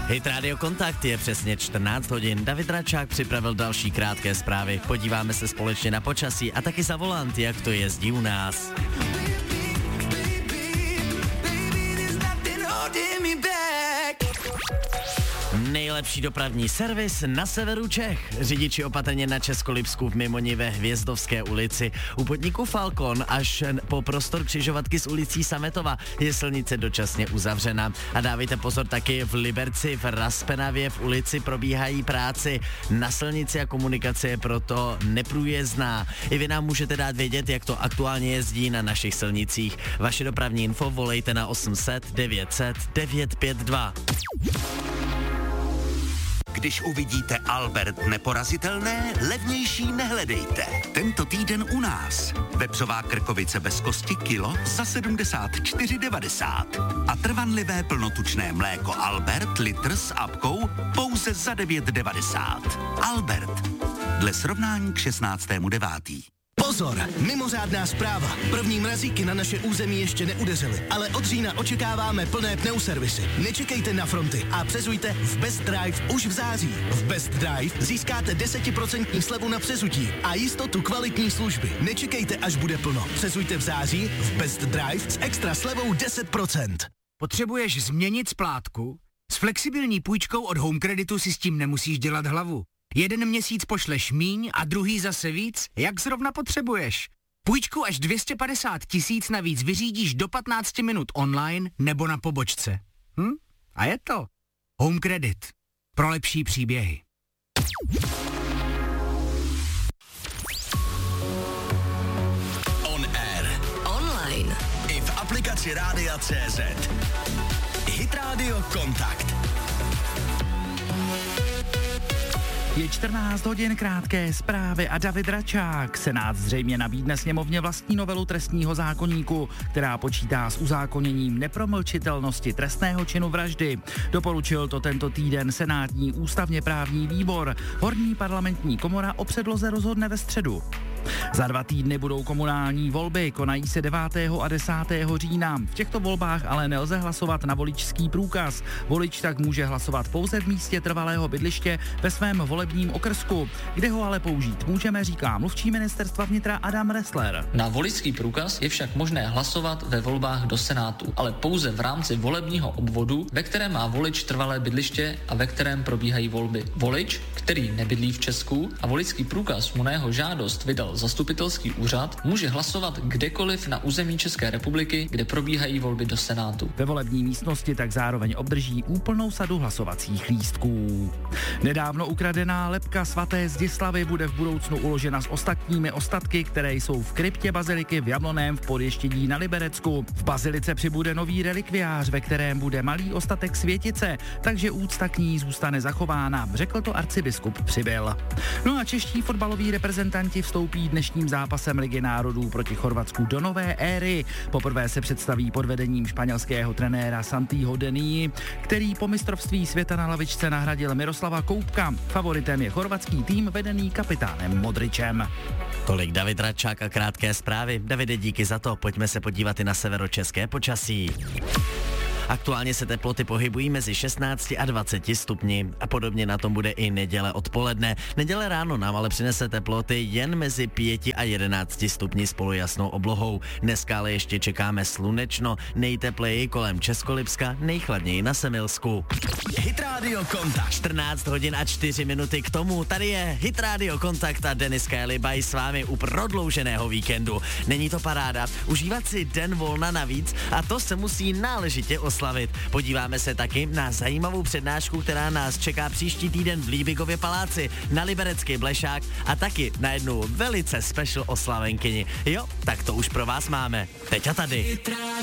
Hit Radio Kontakt, je přesně 14 hodin. David Račák připravil další krátké zprávy. Podíváme se společně na počasí a taky za volant, jak to jezdí u nás. Nejlepší dopravní servis na severu Čech. Řidiči opatrně na Českolipsku v Mimoni ve Hvězdovské ulici. U podniku Falcon až po prostor křižovatky s ulicí Sametova je silnice dočasně uzavřena. A dávejte pozor, taky v Liberci, v Raspenavě v ulici probíhají práci. Na silnici a komunikace je proto neprůjezdná. I vy nám můžete dát vědět, jak to aktuálně jezdí na našich silnicích. Vaše dopravní info volejte na 800 900 952. Když uvidíte Albert neporazitelné, levnější nehledejte. Tento týden u nás. Vepřová krkovice bez kosti kilo za 74,90. A trvanlivé plnotučné mléko Albert litr s apkou pouze za 9,90. Albert. Dle srovnání k 16.9. Pozor, mimořádná zpráva. První mrazíky na naše území ještě neudeřily, ale od října očekáváme plné pneuservisy. Nečekejte na fronty a přezujte v Best Drive už v září. V Best Drive získáte 10% slevu na přezutí a jistotu kvalitní služby. Nečekejte, až bude plno. Přezujte v září v Best Drive s extra slevou 10%. Potřebuješ změnit splátku? S flexibilní půjčkou od Home Creditu si s tím nemusíš dělat hlavu. Jeden měsíc pošleš míň a druhý zase víc, jak zrovna potřebuješ. Půjčku až 250 000 navíc vyřídíš do 15 minut online nebo na pobočce. A je to Home Credit. Pro lepší příběhy. On air. Online. I v aplikaci Rádia.cz. Hit Radio Kontakt. Je 14 hodin, krátké zprávy a David Račák. Senát zřejmě nabídne sněmovně vlastní novelu trestního zákoníku, která počítá s uzákoněním nepromlčitelnosti trestného činu vraždy. Doporučil to tento týden senátní ústavně právní výbor. Horní parlamentní komora o předloze rozhodne ve středu. Za 2 týdny budou komunální volby, konají se 9. a 10. října. V těchto volbách ale nelze hlasovat na voličský průkaz. Volič tak může hlasovat pouze v místě trvalého bydliště ve svém volebním okrsku. Kde ho ale použít můžeme, říká mluvčí ministerstva vnitra Adam Ressler. Na voličský průkaz je však možné hlasovat ve volbách do Senátu, ale pouze v rámci volebního obvodu, ve kterém má volič trvalé bydliště a ve kterém probíhají volby. Volič, který nebydlí v Česku a voličský průkaz mu na jeho žádost vydal zastupitelský úřad, může hlasovat kdekoliv na území České republiky, kde probíhají volby do Senátu. Ve volební místnosti tak zároveň obdrží úplnou sadu hlasovacích lístků. Nedávno ukradená lebka svaté Zdislavy bude v budoucnu uložena s ostatními ostatky, které jsou v kryptě baziliky v Jablonném v Podještědí na Liberecku. V bazilice přibude nový relikviář, ve kterém bude malý ostatek světice, takže úcta k ní zůstane zachována, řekl to arcibiskup Přibyl. No a čeští fotbaloví reprezentanti vstoupí dnešním zápasem Ligy národů proti Chorvatsku do nové éry. Poprvé se představí pod vedením španělského trenéra Santiho Denii, který po mistrovství světa na lavičce nahradil Miroslava Koupka. Favoritem je chorvatský tým vedený kapitánem Modričem. Tolik David Račák a krátké zprávy. Davide, díky za to. Pojďme se podívat i na severočeské počasí. Aktuálně se teploty pohybují mezi 16 a 20 stupni a podobně na tom bude i neděle odpoledne. Neděle ráno nám ale přinese teploty jen mezi 5 a 11 stupni s polojasnou oblohou. Dneska ale ještě čekáme slunečno, nejtepleji kolem Českolipska, nejchladněji na Semilsku. Hit Radio Kontakt. 14 hodin a 4 minuty k tomu. Tady je Hit Radio Kontakt a Denis Kajlibaj s vámi u prodlouženého víkendu. Není to paráda? Užívat si den volna navíc a to se musí náležitě oslavit. Podíváme se taky na zajímavou přednášku, která nás čeká příští týden v Líbigově paláci, na liberecký blešák a taky na jednu velice special oslavenkyni. Jo, tak to už pro vás máme. Teď a tady.